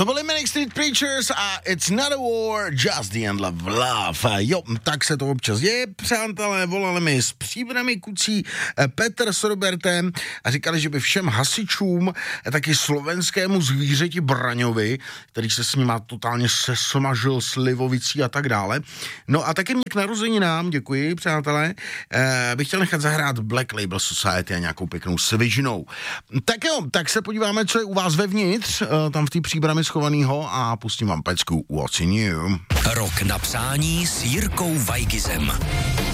To byli Manic Street Preachers a It's Not a War, Just the End of Love. Jo, tak se to občas děje, přátelé, volali mi s Příbrami Kucí Petr s Robertem a říkali, že by všem hasičům, taky slovenskému zvířeti Braňovi, který se s nima totálně sesmažil slivovicí a tak dále. No a taky mě k narozeninám, děkuji, přátelé, bych chtěl nechat zahrát Black Label Society a nějakou pěknou svižnou. Tak jo, tak se podíváme, co je u vás vevnitř, tam v té Příbrami schovanýho a pustím vám pecku What's in You. Rok na přání s Jirkou Vajgizem.